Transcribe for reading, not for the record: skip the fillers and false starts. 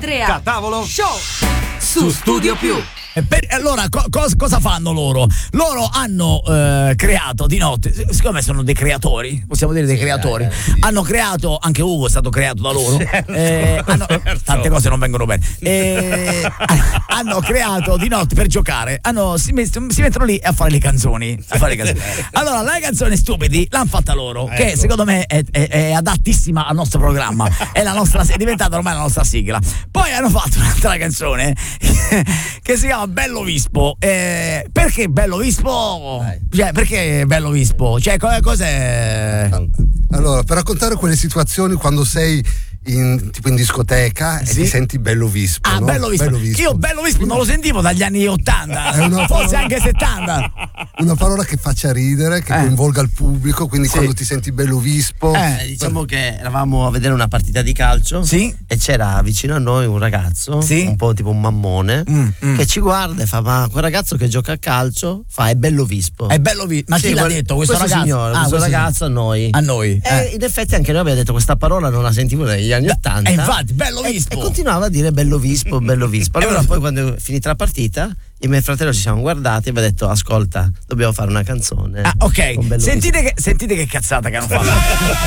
Andrea. Tavolo Show su Studio Più. Allora, cosa fanno loro? Loro hanno creato di notte, siccome sono dei creatori, possiamo dire dei creatori, hanno creato, anche Ugo è stato creato da loro, tante cose non vengono bene, hanno creato di notte per giocare, si mettono lì a fare le canzoni, Allora, le canzoni stupidi l'hanno fatta loro, che secondo me è adattissima al nostro programma, è diventata ormai la nostra sigla. Poi hanno fatto un'altra canzone che si chiama Bello Vispo. Perché Bello Vispo? Cioè, perché Bello Vispo? Cioè, cos'è? Allora, per raccontare quelle situazioni quando sei tipo in discoteca e ti senti bello vispo. Ah, no? Bello vispo. Io bello vispo non lo sentivo dagli anni 80, forse anche 70. Una parola che faccia ridere, che coinvolga il pubblico, quindi quando ti senti bello vispo. Diciamo che eravamo a vedere una partita di calcio e c'era vicino a noi un ragazzo, un po' tipo un mammone, che ci guarda e fa: ma quel ragazzo che gioca a calcio è bello vispo. È bello vispo. Ma chi l'ha detto? Questo ragazzo? Signore, questo ragazzo a noi. A noi. E in effetti anche noi abbiamo detto questa parola non la sentivo negli anni 80. Infatti, bello vispo. E continuava a dire bello vispo, bello vispo. Allora poi quando è finita la partita, io e mio fratello ci siamo guardati e abbiamo detto: ascolta, dobbiamo fare una canzone. Ok, sentite che cazzata che hanno fatto.